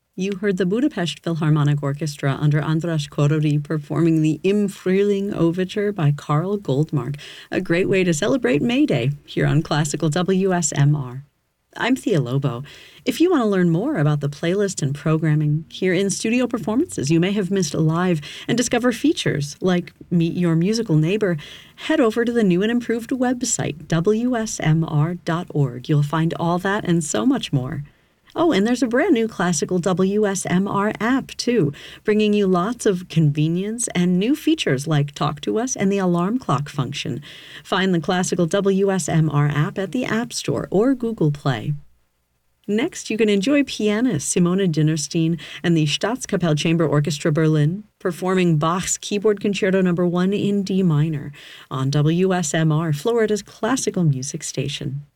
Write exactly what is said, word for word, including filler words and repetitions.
You heard the Budapest Philharmonic Orchestra under András Kórodi performing the Im Frühling Overture by Karl Goldmark, a great way to celebrate May Day here on Classical W S M R. I'm Thea Lobo. If you want to learn more about the playlist and programming, hear in-studio performances you may have missed live, and discover features like Meet Your Musical Neighbor, head over to the new and improved website, W S M R dot org. You'll find all that and so much more. Oh, and there's a brand new Classical W S M R app, too, bringing you lots of convenience and new features like Talk to Us and the alarm clock function. Find the Classical W S M R app at the App Store or Google Play. Next, you can enjoy pianist Simone Dinnerstein and the Staatskapelle Chamber Orchestra Berlin performing Bach's Keyboard Concerto Number one in D minor on W S M R, Florida's classical music station.